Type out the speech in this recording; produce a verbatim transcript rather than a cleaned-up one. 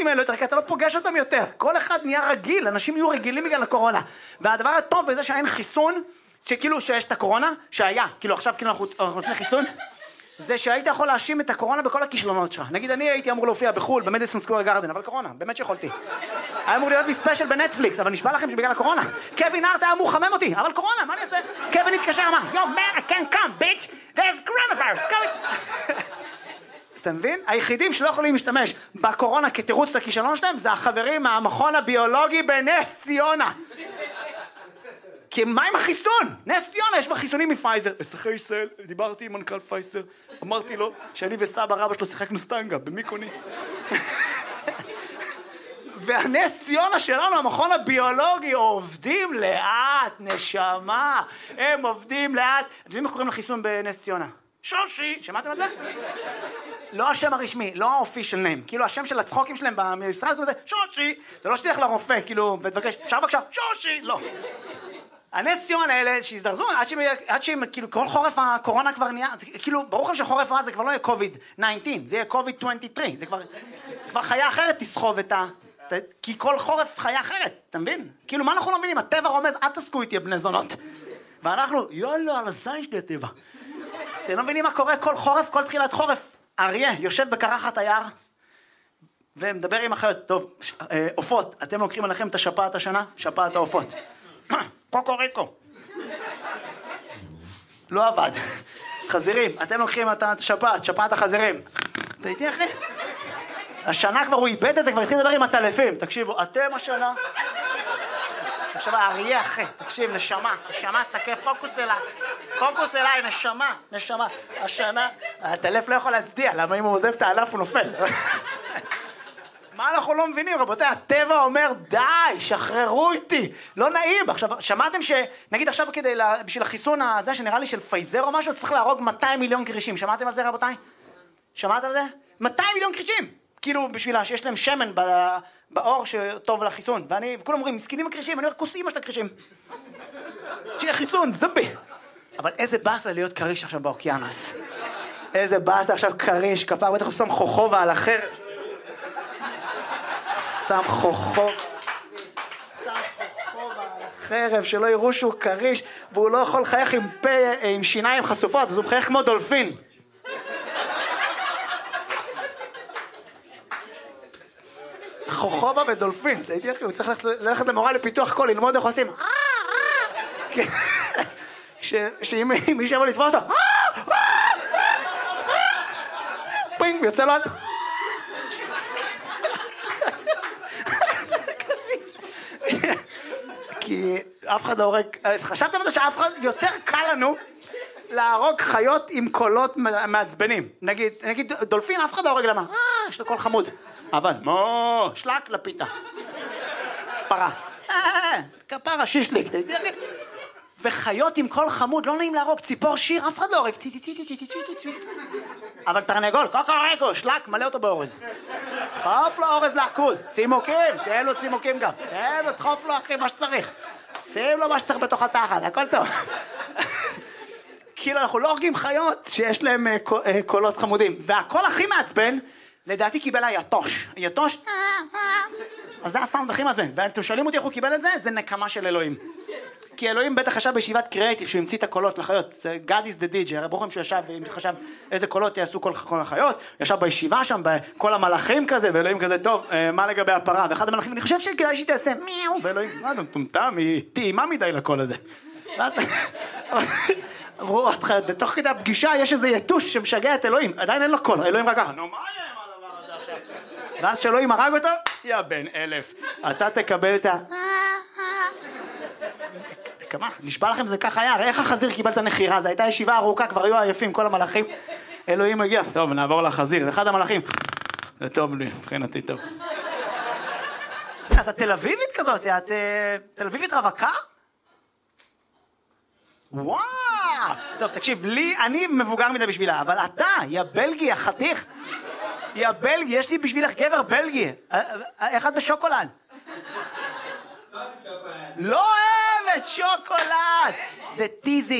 הנאצים האלה יותר, כי אתה לא פוגש אותם יותר. כל אחד נהיה רגיל, אנשים יהיו רגילים בגלל הקורונה. והדבר הטוב בזה שאין חיסון, שכאילו שיש את הקורונה, שהיה, כאילו עכשיו כאילו אנחנו לפני חיסון, זה שהיית יכול להאשים את הקורונה בכל הכישלונות שלך. נגיד, אני הייתי אמור להופיע בחול, במדיסון סקוור גארדן, אבל קורונה, באמת שיכולתי. היה אמור להיות לי ספיישל בנטפליקס, אבל נשבע לכם שבגלל הקורונה. קווין הארט היה אמור לחמם אותי, אבל קורונה, מה אני אעשה? קווין התקשר, אמר, Yo man, I can't come, bitch, there's coronavirus, come. אתה מבין? היחידים שלא יכולים להשתמש בקורונה כתירוץ את הכישלון שלהם, זה החברים מהמכון הביולוגי בנס ציונה. כי מה עם החיסון? נס ציונה, יש בה חיסונים מפייזר. אזרחי ישראל, דיברתי עם מנכ"ל פייזר, אמרתי לו שאני וסבא רבא שלו שיחקנו סטנגה במיקוניס. והנס ציונה שלנו, המכון הביולוגי, עובדים לאט, נשמה. הם עובדים לאט. אתם יודעים איך קוראים לחיסון בנס ציונה? שושי, שמעתם על זה? לא השם הרשמי, לא האופישל ניים. כאילו השם של הצחוקים שלהם במשרד כזה, שושי. זה לא שתלך לרופא, כאילו, ותבקש, אפשר בבקשה, שושי, לא. הנס ציונה האלה שהזדרזו, עד שהם, עד שהם, כאילו, כל חורף הקורונה כבר נהיה, כאילו, ברור לך שחורף הזה כבר לא יהיה קוביד תשע עשרה, זה יהיה קוביד עשרים ושלוש, זה כבר, כבר חיה אחרת תסחוב את ה... כי כל חורף חיה אחרת, אתה מבין? כאילו, מה אנחנו לא מבינים? הטבע רומז, אל תסקו איתי, בני זונות. ואנחנו, יאללה, על הזין שלי הטבע. אתם לא מבינים מה קורה כל חורף, כל תחילת חורף? אריה יושב בקרחת היער, ומדבר עם אחרת, טוב, עופות, אתם לוקחים עליכם את השפעת השנה? שפעת העופות. קוקוריקו. לא עבד. חזירים, אתם לוקחים את השפעת, שפעת החזירים. אתה איתי אחי? השנה כבר הוא איבד את זה, כבר התחיל לדבר עם הטלפים. תקשיבו, אתם השנה... עכשיו האריה אחי, תקשיב, נשמה, נשמה, סתכל, פוקוס אליי. פוקוס אליי, נשמה, נשמה. השנה... הטלף לא יכול להצדיע, למה אם הוא עוזב את הענף הוא נופל. מה אנחנו לא מבינים, רבותיי? הטבע אומר, די, שחררו איתי, לא נעים. עכשיו, שמעתם ש... נגיד עכשיו כדי, בשביל החיסון הזה, שנראה לי של פייזר או משהו, צריך להרוג מאתיים מיליון קרישים. שמעתם על זה, רבותיי? שמעתם על זה? מאתיים מיליון קרישים! כאילו, בשבילה, שיש להם שמן באור שטוב לחיסון. ואני, וכולם אומרים, מסכנים הקרישים, אני אומר, כוס אימא של הקרישים. שיהיה חיסון, זבי. אבל איזה באסה להיות קריש עכשיו באוקיינוס. איזה באסה עכשיו קריש, כפר, בטח הוא שם חוכובה על החרב. שם חוכוב, שם חוכוב על החרב, שלא יראו שהוא קריש, והוא לא יכול לחייך עם פה, עם שיניים חשופות, אז הוא מחייך כמו דולפין. חוכובה ודולפין, אתה יודעת, הוא צריך ללכת למורה לפיתוח קול, ללמוד איך עושים. שאם מישהו יבוא לתפוס אותו, פינג, יוצא לו... כי אף אחד לא הורג, חשבתם על זה שאף אחד, יותר קל לנו להרוג חיות עם קולות מעצבנים. נגיד, נגיד דולפין, אף אחד לא הורג למה? אה, יש לו קול חמוד. אבל, מו, שלק לפיתה. פרה. אה, כפרה, שישליק. וחיות עם קול חמוד, לא נעים להרוג, ציפור שיר, אף אחד לא הורג. אבל תרנגול, קוקוריקו, שלק, מלא אותו באורז. דחוף לו אורז לעכוז, צימוקים, שאין לו צימוקים גם. שאין לו, דחוף לו אחי מה שצריך. שים לו מה שצריך בתוך התחת, הכל טוב. כאילו אנחנו לא הורגים חיות שיש להם קולות חמודים. והקול הכי מעצבן, לדעתי קיבל היתוש. יתוש, אז זה הסאונד הכי מעצבן. ואתם שואלים אותי איך הוא קיבל את זה? זה נקמה של אלוהים. כי אלוהים בטח חשב בישיבת קריאייטיב שהוא המציא את הקולות לחיות. זה God is the D J, הרי ברוכם שהוא ישב וחשב איזה קולות יעשו כל החיות. ישב בישיבה שם, בכל המלאכים כזה, ואלוהים כזה, טוב, מה לגבי הפרה? ואחד המלאכים, אני חושב שכדאי שהיא תעשה מיהו, ואלוהים, מה אתה מטומטם? היא טעימה מדי לקול הזה. ואז אמרו, בתוך כדי הפגישה יש איזה יתוש שמשגע את אלוהים, עדיין אין לו קול, אלוהים רק ככה, נו מה יהיה עם הדבר הזה עכשיו? ואז שאלוהים הרג אותו, יא בן אלף, אתה תקבל את ה... כמה? נשבע לכם זה ככה היה, איך החזיר קיבל את הנחירה? זו הייתה ישיבה ארוכה, כבר היו עייפים כל המלאכים. אלוהים הגיע, טוב נעבור לחזיר, אחד המלאכים, זה טוב לי, מבחינתי טוב. אז את תל אביבית כזאת, את תל אביבית רווקה? וואו! טוב תקשיב, לי, אני מבוגר מדי בשבילה, אבל אתה, יא בלגי, החתיך, יא בלגי, יש לי בשבילך גבר בלגי, איך את בשוקולד? לא אוהבת שוקולד, זה טיזי.